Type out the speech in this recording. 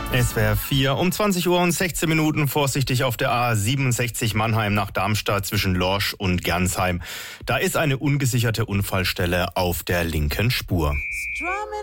SWR 4 um 20 Uhr und 16 Minuten vorsichtig auf der A67 Mannheim nach Darmstadt zwischen Lorsch und Gernsheim. Da ist eine ungesicherte Unfallstelle auf der linken Spur.